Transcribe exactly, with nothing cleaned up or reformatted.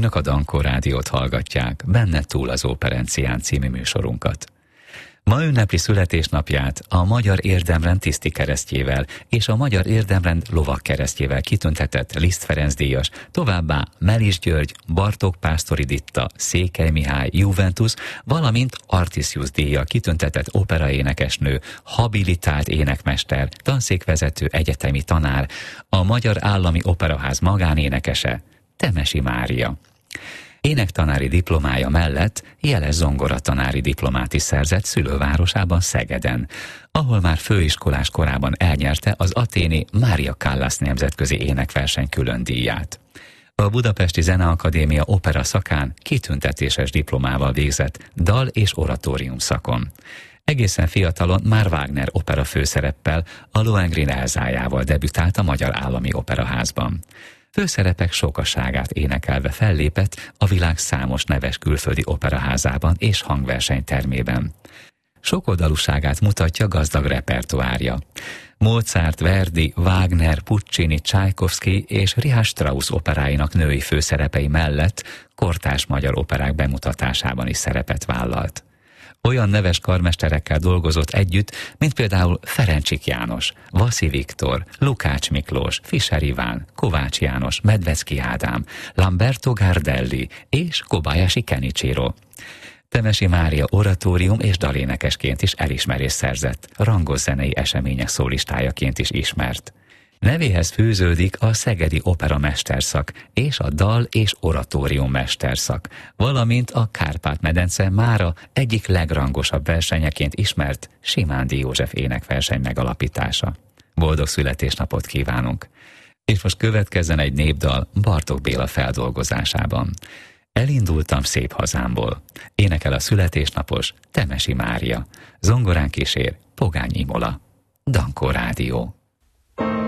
Önök a Dankó Rádiót hallgatják, benne túl az Óperencián című műsorunkat. Ma ünnepli születésnapját a Magyar Érdemrend tiszti keresztjével és a Magyar Érdemrend lovak keresztjével kitüntetett Liszt Ferenc díjas, továbbá Melis György, Bartók Pásztori Ditta, Székely Mihály, Juventus, valamint Artisius díjjal kitüntetett operaénekesnő, habilitált énekmester, tanszékvezető, egyetemi tanár, a Magyar Állami Operaház magánénekese, Temesi Mária. Énektanári diplomája mellett jeles zongoratanári diplomát is szerzett szülővárosában, Szegeden, ahol már főiskolás korában elnyerte az athéni Mária Callas nemzetközi énekverseny külön díját. A Budapesti Zeneakadémia opera szakán kitüntetéses diplomával végzett dal- és oratórium szakon. Egészen fiatalon már Wagner opera főszereppel, a Lohengrin Elzájával debütált a Magyar Állami Operaházban. Főszerepek sokaságát énekelve fellépett a világ számos neves külföldi operaházában és hangversenytermében. Sokoldalúságát mutatja gazdag repertoárja. Mozart, Verdi, Wagner, Puccini, Csajkovszky és Richard Strauss operáinak női főszerepei mellett kortárs magyar operák bemutatásában is szerepet vállalt. Olyan neves karmesterekkel dolgozott együtt, mint például Ferencsik János, Vaszi Viktor, Lukács Miklós, Fischer Iván, Kovács János, Medvecki Ádám, Lamberto Gardelli és Kobayashi Kenichiro. Temesi Mária oratórium és dalénekesként is elismerést szerzett, rangos zenei események szólistájaként is ismert. Nevéhez fűződik a Szegedi Opera Mesterszak és a Dal- és Oratórium Mesterszak, valamint a Kárpát-medence mára egyik legrangosabb versenyeként ismert Simándi József énekverseny megalapítása. Boldog születésnapot kívánunk! És most következzen egy népdal Bartók Béla feldolgozásában. Elindultam szép hazámból. Énekel a születésnapos Temesi Mária. Zongorán kísér Pogány Imola. Dankó Rádió.